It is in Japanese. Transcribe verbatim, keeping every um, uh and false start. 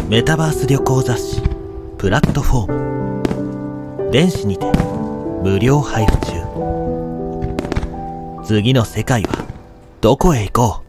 メタバース旅行雑誌プラットフォーム電子にて無料配布中。次の世界はどこへ行こう。